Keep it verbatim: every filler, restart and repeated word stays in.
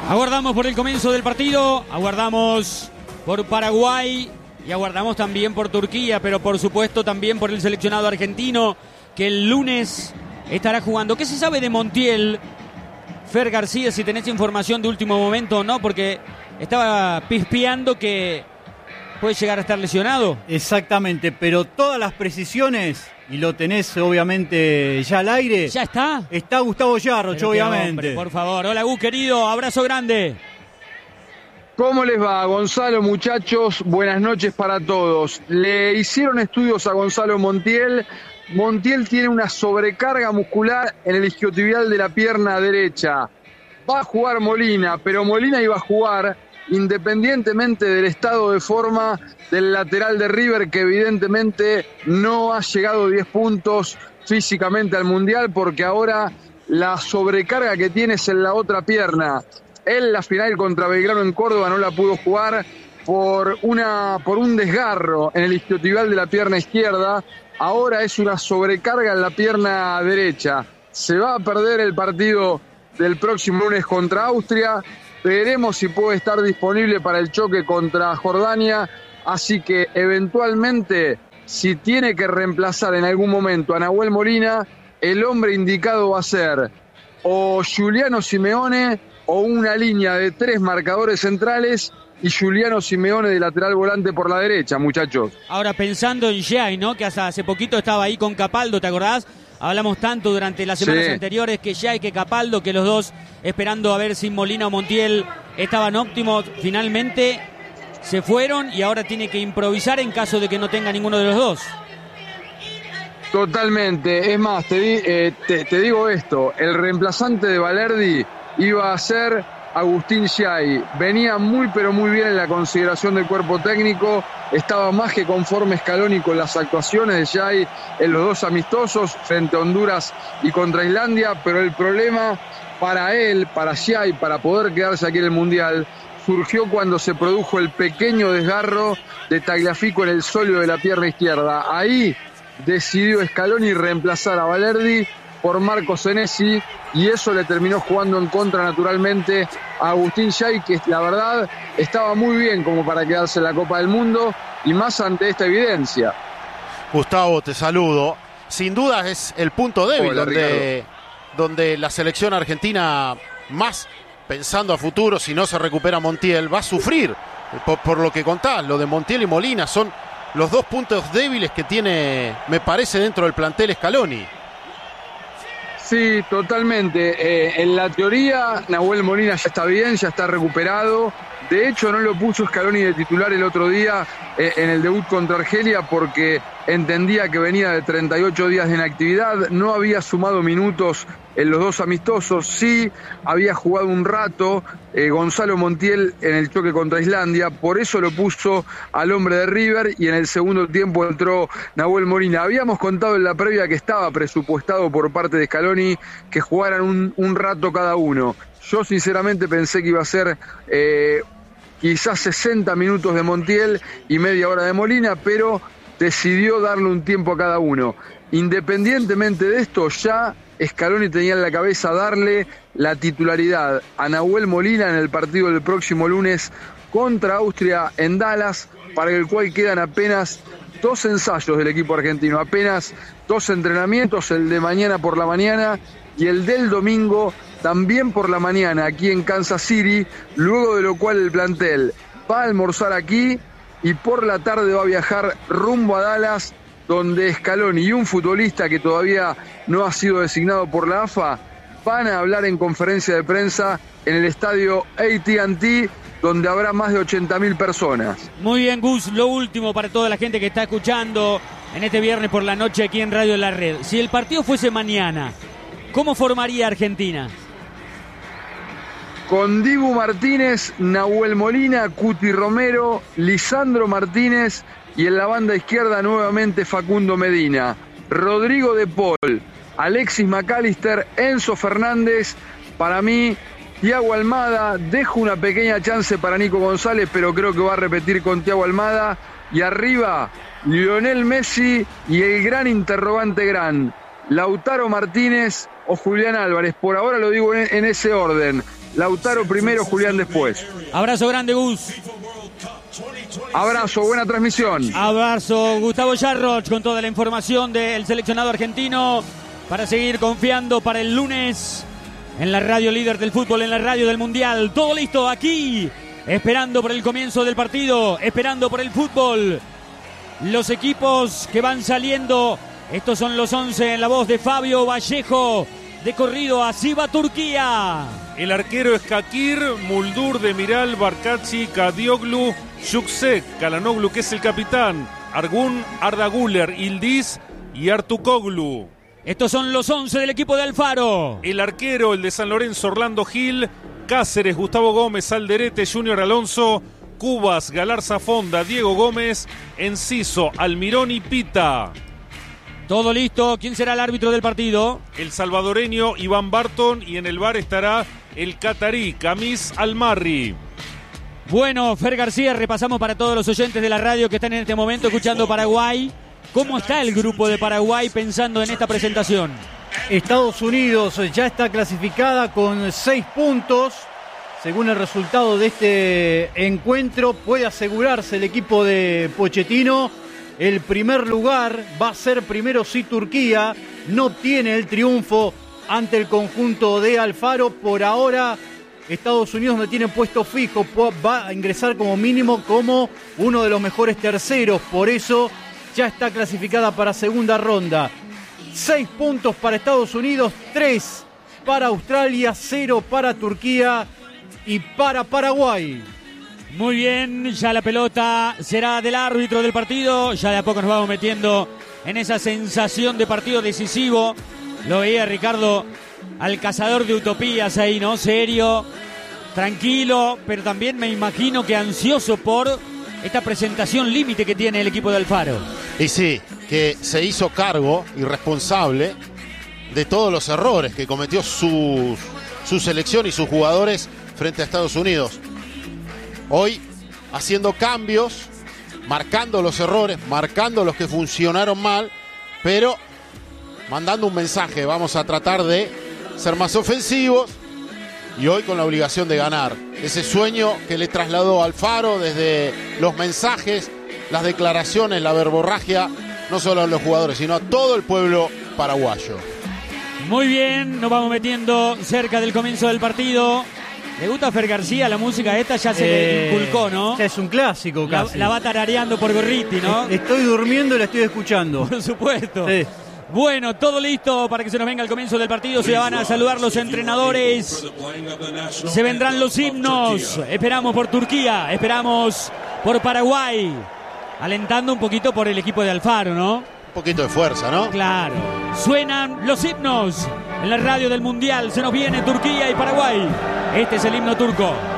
Aguardamos por el comienzo del partido, aguardamos por Paraguay y aguardamos también por Turquía, pero por supuesto también por el seleccionado argentino que el lunes estará jugando. ¿Qué se sabe de Montiel? Fer García, si tenés información de último momento o no, porque estaba pispeando que puede llegar a estar lesionado. Exactamente, pero todas las precisiones, y lo tenés obviamente ya al aire. ¿Ya está? Está Gustavo Yarroch, obviamente. Hombre, por favor. Hola, Gus, querido. Abrazo grande. ¿Cómo les va, Gonzalo, muchachos? Buenas noches para todos. Le hicieron estudios a Gonzalo Montiel. Montiel tiene una sobrecarga muscular en el isquiotibial de la pierna derecha. Va a jugar Molina, pero Molina iba a jugar independientemente del estado de forma del lateral de River, que evidentemente no ha llegado diez puntos físicamente al Mundial, porque ahora la sobrecarga que tiene es en la otra pierna. Él la final contra Belgrano en Córdoba no la pudo jugar por, una, por un desgarro en el isquiotibial de la pierna izquierda. Ahora es una sobrecarga en la pierna derecha. Se va a perder el partido del próximo lunes contra Austria. Veremos si puede estar disponible para el choque contra Jordania. Así que eventualmente, si tiene que reemplazar en algún momento a Nahuel Molina, el hombre indicado va a ser o Giuliano Simeone o una línea de tres marcadores centrales y Giuliano Simeone de lateral volante por la derecha, muchachos. Ahora pensando en Giai, ¿no? Que hasta hace poquito estaba ahí con Capaldo, ¿te acordás? Hablamos tanto durante las semanas sí. anteriores que Giai, que Capaldo, que los dos esperando a ver si Molina o Montiel estaban óptimos. Finalmente se fueron y ahora tiene que improvisar en caso de que no tenga ninguno de los dos. Totalmente. Es más, te, di, eh, te, te digo esto, el reemplazante de Valerdi iba a ser Agustín Giai. Venía muy pero muy bien en la consideración del cuerpo técnico, estaba más que conforme Scaloni con las actuaciones de Giai en los dos amistosos frente a Honduras y contra Islandia, pero el problema para él, para Giai, para poder quedarse aquí en el Mundial, surgió cuando se produjo el pequeño desgarro de Tagliafico en el sóleo de la pierna izquierda. Ahí decidió Scaloni reemplazar a Valerdi por Marco Senesi y eso le terminó jugando en contra naturalmente a Agustín Giai, que la verdad estaba muy bien como para quedarse en la Copa del Mundo y más ante esta evidencia. Gustavo, te saludo. Sin duda es el punto débil. Hola, donde, donde la selección argentina, más pensando a futuro, si no se recupera Montiel, va a sufrir por, por lo que contás. Lo de Montiel y Molina son los dos puntos débiles que tiene, me parece, dentro del plantel Scaloni. Sí, totalmente. Eh, en la teoría, Nahuel Molina ya está bien, ya está recuperado. De hecho, no lo puso Scaloni de titular el otro día eh, en el debut contra Argelia porque entendía que venía de treinta y ocho días de inactividad. No había sumado minutos en los dos amistosos. Sí, había jugado un rato eh, Gonzalo Montiel en el choque contra Islandia. Por eso lo puso al hombre de River y en el segundo tiempo entró Nahuel Molina. Habíamos contado en la previa que estaba presupuestado por parte de Scaloni que jugaran un, un rato cada uno. Yo sinceramente pensé que iba a ser eh, quizás sesenta minutos de Montiel y media hora de Molina, pero decidió darle un tiempo a cada uno. Independientemente de esto, ya Scaloni tenía en la cabeza darle la titularidad a Nahuel Molina en el partido del próximo lunes contra Austria en Dallas, para el cual quedan apenas dos ensayos del equipo argentino, apenas dos entrenamientos, el de mañana por la mañana y el del domingo también por la mañana aquí en Kansas City, luego de lo cual el plantel va a almorzar aquí y por la tarde va a viajar rumbo a Dallas, donde Scaloni y un futbolista que todavía no ha sido designado por la A F A van a hablar en conferencia de prensa en el estadio A T and T, donde habrá más de ochenta mil personas. Muy bien, Gus, lo último para toda la gente que está escuchando en este viernes por la noche aquí en Radio La Red. Si el partido fuese mañana, ¿cómo formaría Argentina? Con Dibu Martínez, Nahuel Molina, Cuti Romero, Lisandro Martínez y en la banda izquierda nuevamente Facundo Medina, Rodrigo de Paul, Alexis McAllister, Enzo Fernández. Para mí, Thiago Almada, dejo una pequeña chance para Nico González, pero creo que va a repetir con Thiago Almada. Y arriba, Lionel Messi y el gran interrogante gran, Lautaro Martínez o Julián Álvarez. Por ahora lo digo en, en ese orden. Lautaro primero, Julián después. Abrazo grande, Gus. Abrazo, buena transmisión. Abrazo, Gustavo Yarroch, con toda la información del seleccionado argentino para seguir confiando para el lunes en la radio líder del fútbol, en la radio del Mundial. Todo listo aquí, esperando por el comienzo del partido, esperando por el fútbol. Los equipos que van saliendo, estos son los once en la voz de Fabio Vallejo. De corrido, así va Turquía. El arquero es Kakir, Muldur, Demiral, Barkachi, Kadioglu, Yüksek, Kalanoglu, que es el capitán, Argun, Arda Güler, Ildiz y Artukoglu. Estos son los once del equipo de Alfaro. El arquero, el de San Lorenzo, Orlando Gil, Cáceres, Gustavo Gómez, Alderete, Junior Alonso, Cubas, Galarza Fonda, Diego Gómez, Enciso, Almirón y Pita. Todo listo. ¿Quién será el árbitro del partido? El salvadoreño Iván Barton, y en el bar estará el catarí Kamis Almarri. Bueno, Fer García, repasamos para todos los oyentes de la radio que están en este momento escuchando Paraguay. ¿Cómo está el grupo de Paraguay pensando en esta presentación? Estados Unidos ya está clasificada con seis puntos. Según el resultado de este encuentro, puede asegurarse el equipo de Pochettino el primer lugar. Va a ser primero si Turquía no obtiene el triunfo ante el conjunto de Alfaro. Por ahora, Estados Unidos no tiene puesto fijo, va a ingresar como mínimo como uno de los mejores terceros. Por eso ya está clasificada para segunda ronda. Seis puntos para Estados Unidos, tres para Australia, cero para Turquía y para Paraguay. Muy bien, ya la pelota será del árbitro del partido. Ya de a poco nos vamos metiendo en esa sensación de partido decisivo. Lo veía Ricardo al cazador de utopías ahí, ¿no? Serio, tranquilo, pero también me imagino que ansioso por esta presentación límite que tiene el equipo de Alfaro. Y sí, que se hizo cargo y responsable de todos los errores que cometió su, su selección y sus jugadores frente a Estados Unidos. Hoy haciendo cambios, marcando los errores, marcando los que funcionaron mal, pero mandando un mensaje. Vamos a tratar de ser más ofensivos y hoy con la obligación de ganar. Ese sueño que le trasladó Alfaro desde los mensajes, las declaraciones, la verborragia, no solo a los jugadores, sino a todo el pueblo paraguayo. Muy bien, nos vamos metiendo cerca del comienzo del partido. ¿Le gusta a Fer García la música esta? Ya se eh, le inculcó, ¿no? Ya es un clásico casi. La, la va tarareando por Gorriti, ¿no? Estoy durmiendo y la estoy escuchando. Por supuesto. Sí. Bueno, todo listo para que se nos venga el comienzo del partido. Se van a saludar los entrenadores. Se vendrán los himnos. Esperamos por Turquía, esperamos por Paraguay. Alentando un poquito por el equipo de Alfaro, ¿no? Un poquito de fuerza, ¿no? Claro. Suenan los himnos en la radio del Mundial. Se nos viene Turquía y Paraguay. Este es el himno turco.